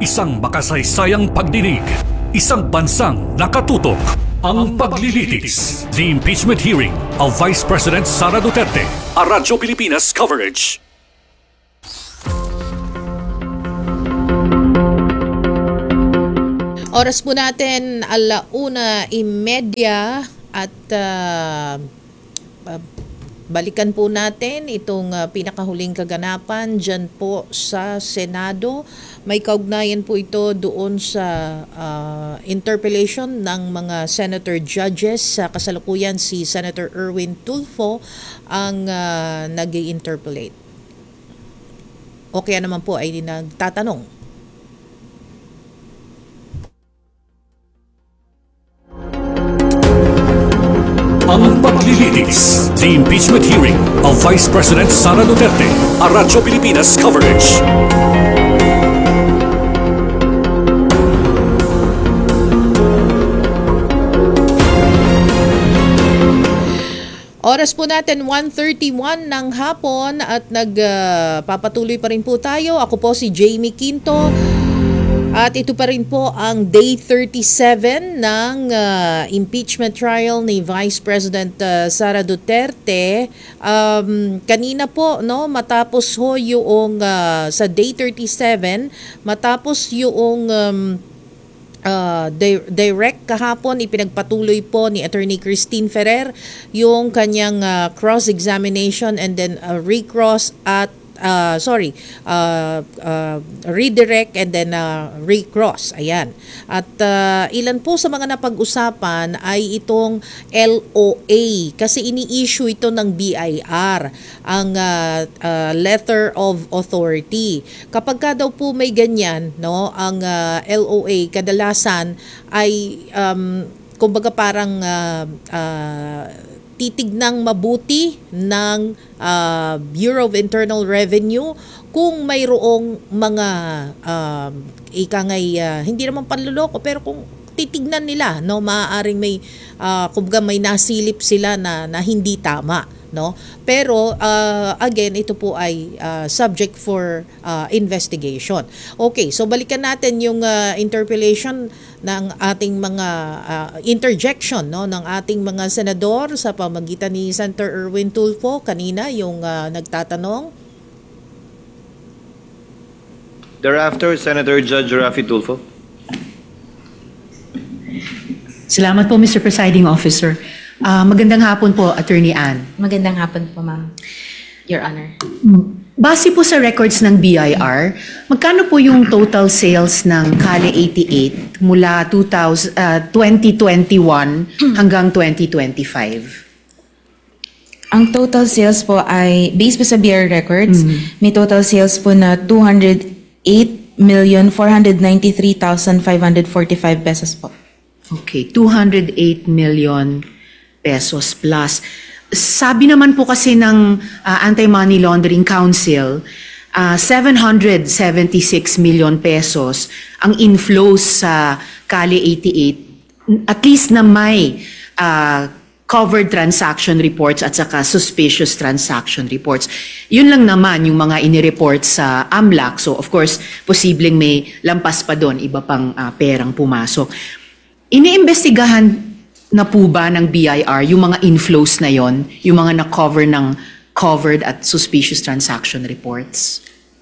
Isang makasaysayang pagdinig, isang bansang nakatutok. Ang paglilitis. The impeachment hearing of Vice President Sara Duterte. A Radyo Pilipinas coverage. Oras po natin 1:30 at balikan po natin itong pinakahuling kaganapan dyan po sa Senado. May kaugnayan po ito doon sa interpellation ng mga senator judges. Sa kasalukuyan si Senator Erwin Tulfo ang nag-interpellate. O kaya naman po ay nagtatanong. Ang paglilitis. The impeachment hearing of Vice President Sara Duterte. A Radyo Pilipinas coverage. Oras po natin 1:31 ng hapon at nagpapatuloy pa rin po tayo. Ako po si Jamie Quinto. At ito pa rin po ang Day 37 ng impeachment trial ni Vice President Sara Duterte. Kanina po, matapos ho yung sa Day 37, matapos yung direct kahapon, ipinagpatuloy po ni Attorney Christine Ferrer yung kanyang cross-examination and then recross at redirect and then recross. Ayan. At ilan po sa mga napag-usapan ay itong LOA kasi ini-issue ito ng BIR, ang Letter of Authority. Kapag ka daw po may ganyan, ang LOA kadalasan ay kumbaga parang titignang mabuti ng Bureau of Internal Revenue kung mayroong mga hindi naman panluloko pero kung titignan nila, maaaring may kumbaga may nasilip sila na hindi tama, pero again, ito po ay subject for investigation. Okay, so balikan natin yung interpellation ng ating mga interjection ng ating mga senador sa pamagitan ni Senator Erwin Tulfo kanina yung nagtatanong. Thereafter, Senator Judge Raffy Tulfo. Salamat po, Mr. Presiding Officer. Magandang hapon po, Attorney Ann. Magandang hapon po, Ma'am. Your Honor. Base po sa records ng BIR, magkano po yung total sales ng Kale 88 mula 2021 hanggang 2025? Ang total sales po ay, based po sa BIR records, may total sales po na 208,493,545 pesos po. Okay, 208 million pesos plus. Sabi naman po kasi ng Anti-Money Laundering Council, 776 million pesos ang inflows sa Kale 88, at least na may covered transaction reports at saka suspicious transaction reports. Yun lang naman yung mga inireport sa AMLAC. So of course, posibleng may lampas pa doon, iba pang perang pumasok. Iniimbestigahan na po ba ng BIR yung mga inflows na yon, yung mga na-cover ng covered at suspicious transaction reports?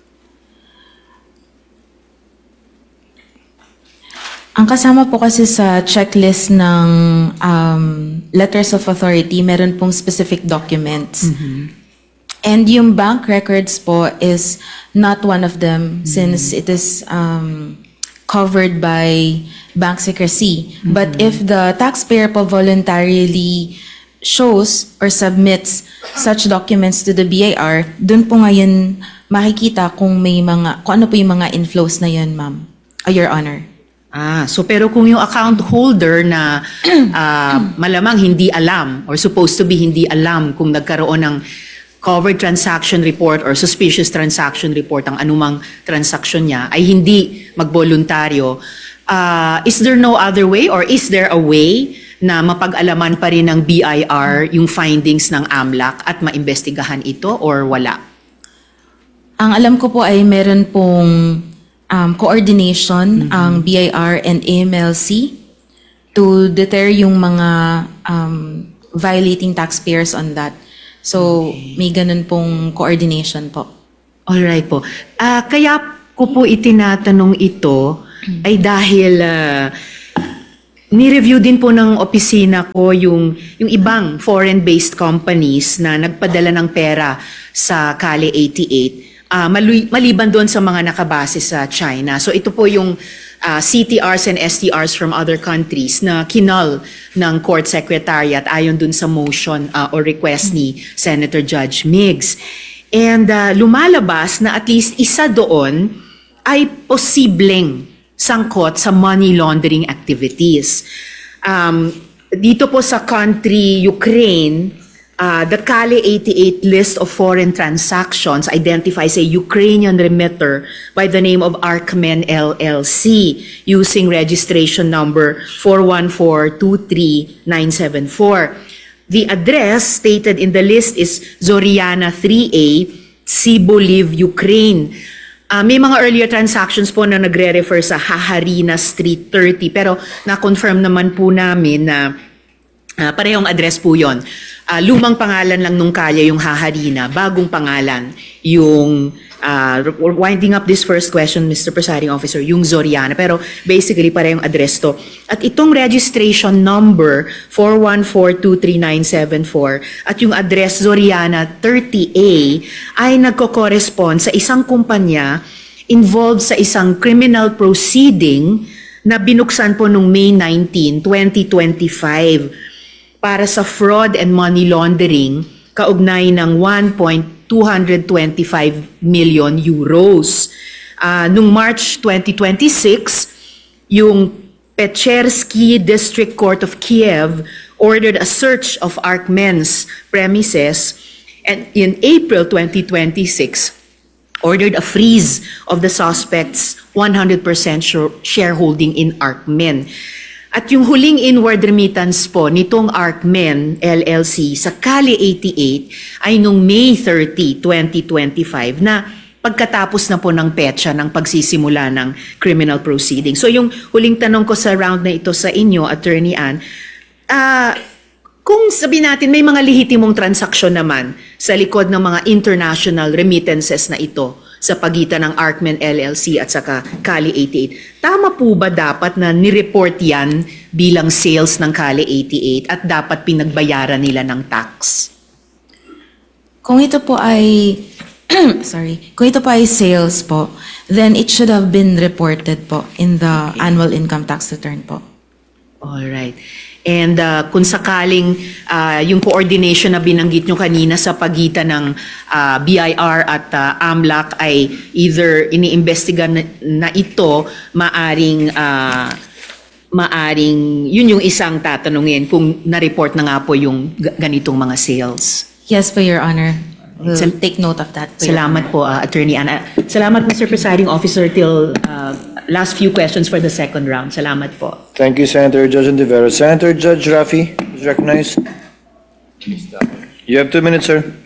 Ang kasama po kasi sa checklist ng letters of authority, meron pong specific documents. And yung bank records po is not one of them since it is covered by bank secrecy. But if the taxpayer po voluntarily shows or submits such documents to the BIR, dun po ngayon makikita kung ano po yung mga inflows na yun, Ma'am. Your Honor. So pero kung yung account holder na malamang hindi alam or supposed to be hindi alam kung nagkaroon ng covered transaction report or suspicious transaction report ang anumang transaksyon niya ay hindi magboluntaryo, is there no other way or is there a way na mapag-alaman pa rin ng BIR yung findings ng AMLAC at maimbestigahan ito or wala? Ang alam ko po ay meron pong coordination ang BIR and AMLC to deter yung mga violating taxpayers on that. So, may ganun pong coordination po. Alright po. Kaya ko po itinatanong ito ay dahil ni-review din po ng opisina ko yung ibang foreign-based companies na nagpadala ng pera sa Kali 88, maliban doon sa mga nakabase sa China. So ito po yung CTRs and STRs from other countries na kinal ng Court Secretariat ayon dun sa motion or request ni Senator Judge Miggs. And lumalabas na at least isa doon ay posibleng sangkot sa money laundering activities. Dito po sa country Ukraine, the Kali 88 list of foreign transactions identifies a Ukrainian remitter by the name of Arkmen LLC using registration number 414-23974. The address stated in the list is Zoriana 3A, Siboliv, Ukraine. May mga earlier transactions po na nagre-refer sa Haharina Street 30 pero na-confirm naman po namin na parehong address po yon. Lumang pangalan lang nung kalye yung Haharina, bagong pangalan yung winding up this first question, Mr. Presiding Officer, yung Zoriana. Pero basically parehong address to. At itong registration number 414-23974 at yung address Zoriana 30A ay nagko-correspond sa isang kumpanya involved sa isang criminal proceeding na binuksan po noong May 19, 2025 para sa fraud and money laundering kaugnay ng 1.225 million euros. Noong March 2026, yung Pechersky District Court of Kiev ordered a search of Arkmen's premises, and in April 2026, ordered a freeze of the suspect's 100% shareholding in Arkmen. At yung huling inward remittance po nitong Arkmen LLC sa Kali 88 ay nung May 30, 2025 na pagkatapos na po ng petsa ng pagsisimula ng criminal proceeding. So yung huling tanong ko sa round na ito sa inyo, Attorney Ann, kung sabihin natin may mga lehitimong transaksyon naman sa likod ng mga international remittances na ito sa pagitan ng Arkmen LLC at saka Kali 88. Tama po ba dapat na nireport yan bilang sales ng Kali 88 at dapat pinagbayaran nila ng tax? Kung ito po ay kung ito po ay sales po, then it should have been reported po in the annual income tax return po. All right. And kung sakaling yung coordination na binanggit nyo kanina sa pagitan ng BIR at AMLAC ay either iniimbestiga na ito, maaring yun yung isang tatanungin kung na-report na nga po yung ganitong mga sales. Yes po, Your Honor. We'll take note of that po, Your Salamat Honor. po, Attorney Ann. Salamat, Mr. Presiding Officer, till last few questions for the second round. Salamat po. Thank you, Senator Judge Ontiveros. Senator Judge Rafi is recognized. You have 2 minutes, sir.